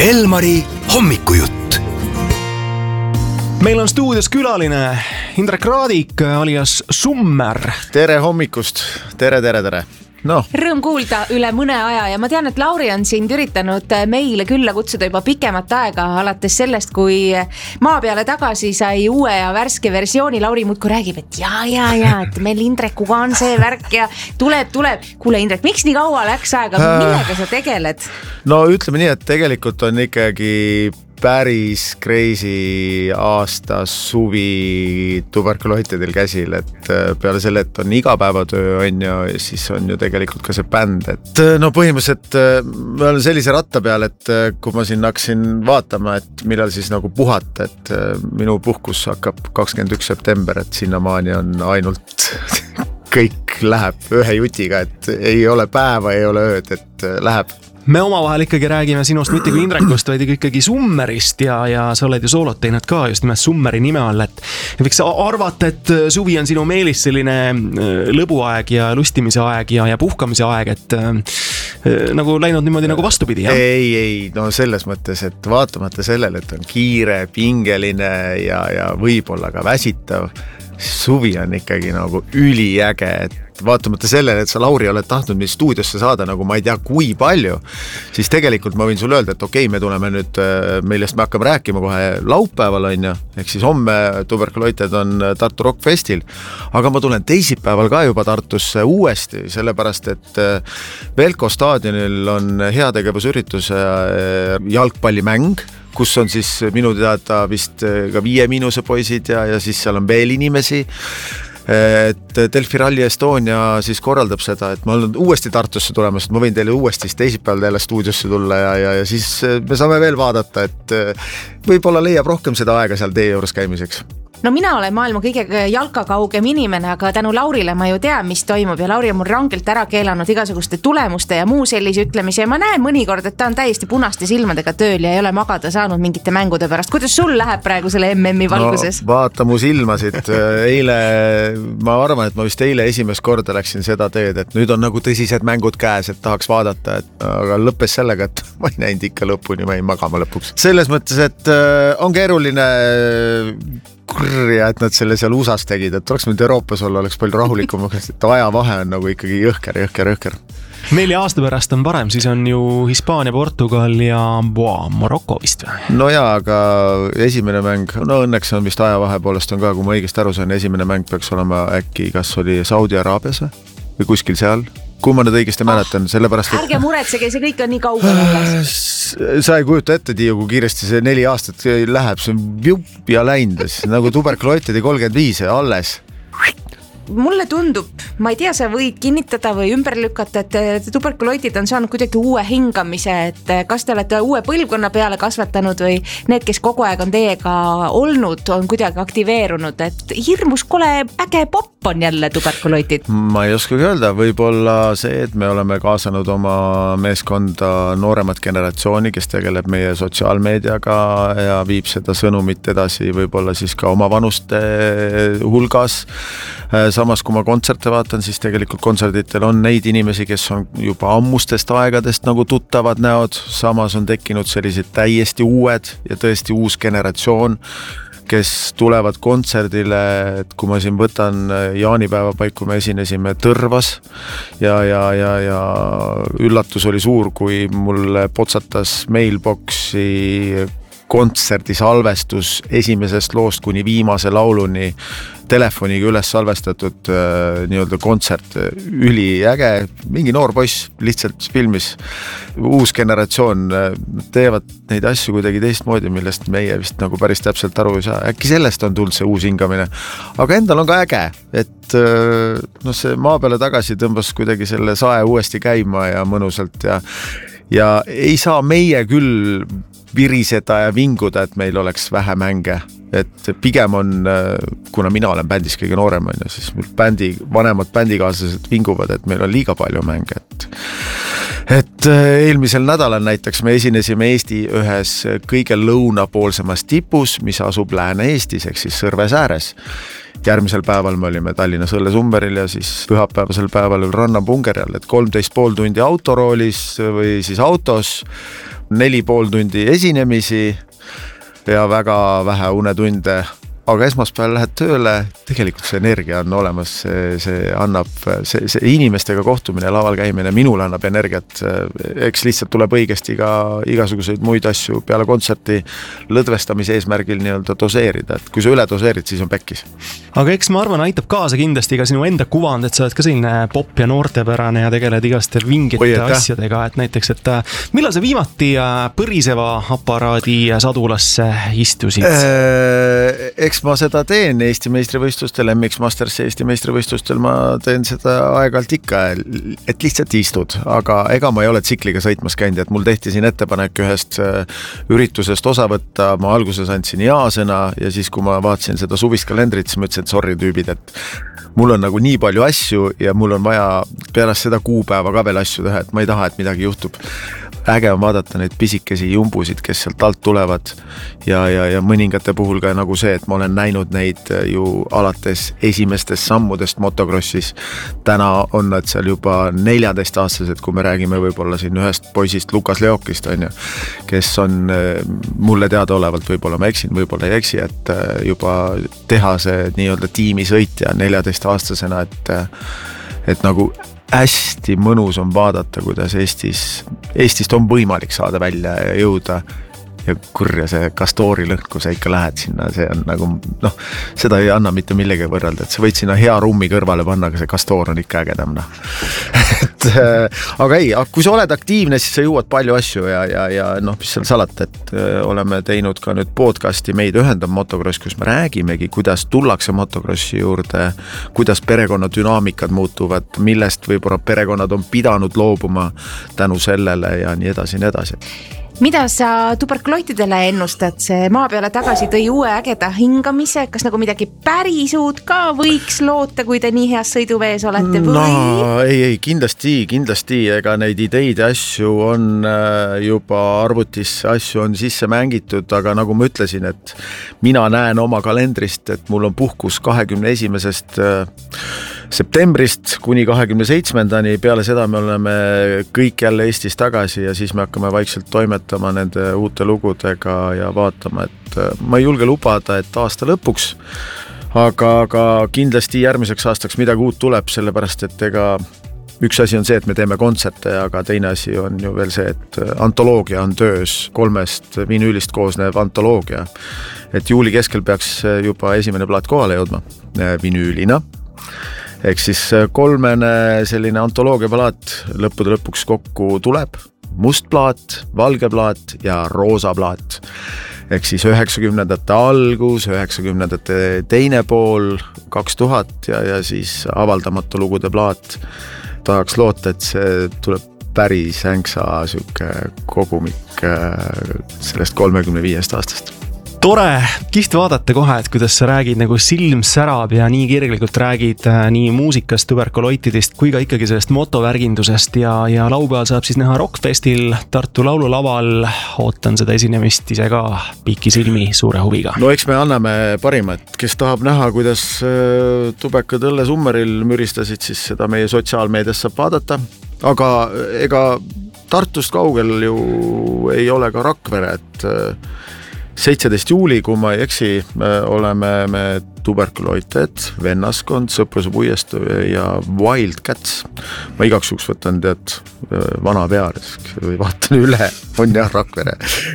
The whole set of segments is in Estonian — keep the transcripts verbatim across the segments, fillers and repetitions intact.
Elmari hommikujutt. Meil on stuudios külaline Indrek Raadik alias Summer. Tere hommikust, tere, tere, tere. No. Rõõm kuulda üle mõne aja ja ma tean, et Lauri on sind üritanud meile külla kutsuda juba pikemat aega, alates sellest, kui maa peale tagasi sai uue ja värske versiooni. Lauri muudkui räägib, et ja, ja, ja, et meil Indrekuga on see värk ja tuleb, tuleb. Kuule Indrek, miks nii kaua läks aega, millega sa tegeled? No ütleme nii, et tegelikult on ikkagi päris crazy aasta suvi tuberkuloitidel käsil, et peale selle, et on igapäevatöö on ja siis on ju tegelikult ka see bänd, et no põhimõtteliselt ma olen sellise ratta peal, et kui ma siin hakkasin vaatama, et millal siis nagu puhata, et minu puhkus hakkab kakskümmend üks september, et sinnamaani on ainult kõik läheb ühe jutiga, et ei ole päeva, ei ole ööd, et läheb. Me omavahel ikkagi räägime sinust mitte kui Indrekust, vaid ikkagi Summerist ja, ja sa oled ju soolot teinud ka just nimelt Summeri nime all, et võiks arvata, et suvi on sinu meelis selline lõbuaeg ja lustimise aeg ja, ja puhkamise aeg, et äh, nagu läinud niimoodi nagu vastupidi. Ja? Ei, ei, no selles mõttes, et vaatamata sellele, et on kiire, pingeline ja, ja võib-olla ka väsitav, suvi on ikkagi nagu üliäge, et vaatamata sellele, et sa Lauri oled tahtnud mind stuudiosse saada nagu ma ei tea kui palju, siis tegelikult ma võin sulle öelda, et okei, okay, me tuleme nüüd, millest me hakkame rääkima kohe laupäeval on ja, ehk siis homme tuberkuloited on Tartu Rock Festil, aga ma tulen teisipäeval ka juba Tartusse uuesti, sellepärast et Velko staadionil on heategevusürituse jalgpallimäng, kus on siis minu teada vist ka viie miinuse poisid ja, ja siis seal on veel inimesi, et Delfi Rally Estonia siis korraldab seda, et ma olen uuesti Tartusse tulemas, et ma võin teile uuesti teisipäeval teile stuudiosse tulla ja, ja, ja siis me saame veel vaadata, et võib-olla leiab rohkem seda aega seal teie juures käimiseks. No mina olen maailma kõige jalkakaugem inimene, aga tänu Laurile ma ju tean, mis toimub ja Lauri on mul rangelt ära keelanud igasuguste tulemuste ja muu sellise ütlemisi ja ma näen mõnikord, et ta on täiesti punaste silmadega tööl ja ei ole magada saanud mingite mängude pärast. Kuidas sul läheb praegu selle M M-i valguses? No, vaata mu silmasid. Eile, ma arvan, et ma vist eile esimest korda läksin seda teed, et nüüd on nagu tõsised mängud käes, et tahaks vaadata, et, aga lõppes sellega, et ma ei näinud ikka lõpuni, ma ei magama lõpuks. Selles mõttes, et on keeruline kurja, et nad selle seal U S A-s tegid, et oleks nüüd Euroopas olla, oleks palju rahulikum, et aja vahe on nagu ikkagi jõhker, jõhker, jõhker. Nelja aasta pärast on parem, siis on ju Hispaania, Portugal ja boah, Maroko vist või? No jaa, aga esimene mäng, no õnneks on vist aja vahe poolest on ka, kui ma õigesti aru sain, esimene mäng peaks olema äkki, kas oli Saudi Araabias või kuskil seal? Kui ma nüüd õigesti mäletan, sellepärast, et... Ärge muretsege, see kõik on nii kaugel. Sa ei kujuta ette, Tiiu, kui kiiresti see neli aastat läheb, see on jupp ja läindes, nagu tuberkuloitidi kolmkümmend viis alles. Mulle tundub, ma ei tea, sa võid kinnitada või ümber lükata, et tuberkuloitid on saanud kuidagi uue hingamise, et kas te olete uue põlvkonna peale kasvatanud või need, kes kogu aeg on teiega olnud, on kuidagi aktiveerunud, et hirmus kole äge popp on jälle tuberkuloitid. Ma ei oskagi öelda, võib-olla see, et me oleme kaasanud oma meeskonda nooremat generatsiooni, kes tegeleb meie sotsiaalmeediaga ja viib seda sõnumit edasi võib-olla siis ka oma vanuste hulgas. Samas, kui ma kontserte vaatan, siis tegelikult kontserditel on neid inimesi, kes on juba ammustest aegadest nagu tuttavad näod. Samas on tekkinud sellised täiesti uued ja tõesti uus generatsioon, kes tulevad kontserdile, et kui ma siin võtan jaanipäeva paiku, me esinesime Tõrvas ja, ja, ja, ja üllatus oli suur, kui mulle potsatas mailboxi kontserdi salvestus esimesest loost kuni viimase lauluni telefoniga üles salvestatud äh, nii-öelda kontsert, üliäge, mingi noor poiss lihtsalt filmis, uus generatsioon äh, teevad neid asju kuidagi teistmoodi, millest meie vist nagu päris täpselt aru ei saa, äkki sellest on tulnud see uus hingamine, aga endal on ka äge, et äh, no see maa peale tagasi tõmbas kuidagi selle sae uuesti käima ja mõnusalt ja, ja ei saa meie küll viriseda ja vinguda, et meil oleks vähe mänge, et pigem on, kuna mina olen bändis kõige noorem, siis bändi, vanemad bändikaaslased vinguvad, et meil on liiga palju mänge, et et eelmisel nädalal näiteks me esinesime Eesti ühes kõige lõunapoolsemas tipus, mis asub Lääne-Eestis, ehk siis Sõrves ääres. Järgmisel päeval me olime Tallinnas Õllesumberil ja siis pühapäevasel päeval Rannapungerjal, et kolmteist pool tundi autoroolis või siis autos, neli pool tundi esinemisi ja väga vähe unetunde. Aga esmaspäeval lähed tööle, tegelikult see energia on olemas, see, see annab, see, see inimestega kohtumine, laval käimine minule annab energiat, eks lihtsalt tuleb õigesti ka igasuguseid muid asju peale kontserti lõdvestamise eesmärgil nii-öelda doseerida, et kui sa üle doseerid, siis on pekkis. Aga eks ma arvan, aitab kaasa kindlasti ka sinu enda kuvand, et sa oled ka selline pop ja noortepärane ja tegeled igaste vingite Oi, asjadega, et näiteks, et millal sa viimati põriseva aparaadi sadulasse istusid? Eks ma seda teen Eesti meistrivõistlustel, M X Masters Eesti meistrivõistlustel ma teen seda aeg-ajalt ikka, et lihtsalt istud, aga ega ma ei ole tsikliga sõitmas käinud, et mul tehti siin ettepanek ühest üritusest osa võtta, ma alguses andsin jaasõna ja siis kui ma vaatasin seda suvist kalendrit, siis ma ütlesin, et sorry tüübid, et mul on nagu nii palju asju ja mul on vaja pärast seda kuupäeva ka veel asju teha, et ma ei taha, et midagi juhtub. Äge on vaadata neid pisikesi jumbusid, kes sealt alt tulevad ja, ja, ja mõningate puhul ka nagu see, et ma olen näinud neid ju alates esimestest sammudest motokrossis. Täna on nad seal juba neljateist-aastased, kui me räägime võib-olla siin ühest poisist Lukas Leokist, on ju, kes on mulle teada olevalt, võib-olla ma eksin, võib-olla ei eksi, et juba teha see nii-öelda tiimisõitja neljateist-aastasena, et, et nagu hästi mõnus on vaadata, kuidas Eestis, Eestist on võimalik saada välja ja jõuda ja kurja see kastoori lõhn, kui sa ikka lähed sinna, see on nagu, noh, seda ei anna mitte millegi võrrelda, et sa võid sinna hea rummi kõrvale panna, aga see kastoor on ikka ägedam, noh. et, aga ei, kui sa oled aktiivne, siis sa jõuad palju asju ja, ja, ja noh, mis seal salata, et oleme teinud ka nüüd podcasti Meid ühendab motokross, kus me räägimegi, kuidas tullakse motokrossi juurde, kuidas perekonna dünaamikad muutuvad, millest võib-olla perekonnad on pidanud loobuma tänu sellele ja nii edasi, nii edasi. Mida sa tuberkuloitidele ennustad? See maa peale tagasi tõi uue ägeda hingamise, kas nagu midagi päris uut ka võiks loota, kui te nii heas sõiduvees olete või? No, ei, ei, kindlasti, kindlasti, ega neid ideid ja asju on juba arvutisse, asju on sisse mängitud, aga nagu ma ütlesin, et mina näen oma kalendrist, et mul on puhkus kahekümne esimesest septembrist kuni kahekümne seitsmendani, peale seda me oleme kõik jälle Eestis tagasi ja siis me hakkame vaikselt toimetama nende uute lugudega ja vaatama, et ma ei julge lubada, et aasta lõpuks, aga, aga kindlasti järgmiseks aastaks midagi uut tuleb, sellepärast et ega üks asi on see, et me teeme kontserte, aga teine asi on ju veel see, et antoloogia on töös, kolmest vinüülist koosnev antoloogia, et juuli keskel peaks juba esimene plaat kohale jõudma vinüülina. Ehk siis kolmene selline antoloogia plaat lõppude lõpuks kokku tuleb, must plaat, valge plaat ja roosa plaat. Ehk siis üheksakümnendate algus, üheksakümnendate teine pool, kaks tuhat ja, ja siis avaldamata lugude plaat. Tahaks loota, et see tuleb päris ängsa süke kogumik sellest kolmekümne viiest aastast. Tore, kihvt vaadata kohe, et kuidas sa räägid nagu silm särab ja nii kirglikult räägid nii muusikast, tuberkuloitidest kui ka ikkagi sellest motovärgindusest ja, ja laupäeval saab siis näha Rockfestil Tartu laululaval. Ootan seda esinemist ise ka piki silmi suure huviga. No eks me anname parimat, kes tahab näha, kuidas tubekad õlle summeril müristasid, siis seda meie sotsiaalmeedias saab vaadata. Aga ega Tartust kaugel ju ei ole ka Rakvere, et seitseteist juuli, kui ma ei eksi, oleme me tuberkuloited, vennaskond, Sõpruse puiestu ja Wildcats. Ma igaks juhuks võtan tead vana peales või vaatan üle, on jah Rakvere.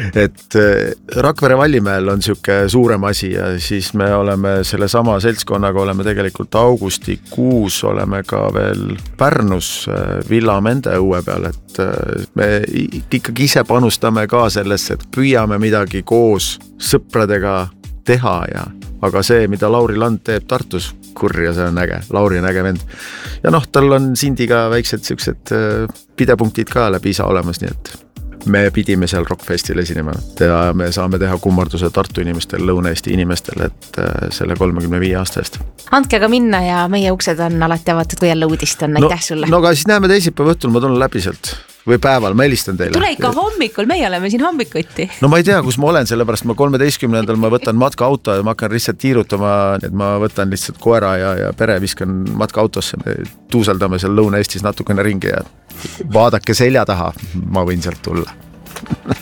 Et Rakvere Vallimäel on siuke suurem asi ja siis me oleme selle sama seltskonnaga oleme tegelikult augustikuus oleme ka veel Pärnus Villa Mende uue peal, et me ikkagi ise panustame ka sellesse, et püüame midagi koos sõpradega teha ja aga see, mida Lauri Land teeb Tartus, kurja, see on äge. Lauri on äge vend. Ja noh, tal on Sindiga väiksed siuksed pidepunktid ka läbi isa olemas, nii et me pidime seal Rockfestil esinema ja me saame teha kummarduse Tartu inimestel, Lõuna-Eesti inimestel, et selle kolmekümne viie aasta eest. Andke aga minna ja meie uksed on alati avatud, kui jälle uudist on. Aitäh sulle. No aga siis näeme teisipäeva õhtul, ma tulen läbi sealt. Või päeval, ma helistan teile. Tule ikka hommikul, meie oleme siin hommikuti. No ma ei tea, kus ma olen, sellepärast ma kolmeteistkümnendal ma võtan matkaauto ja ma hakkan lihtsalt tiirutama, et ma võtan lihtsalt koera ja, ja pere viskan matkaautosse, me tuuseldame seal Lõuna-Eestis natukene ringi ja vaadake selja taha, ma võin sealt tulla.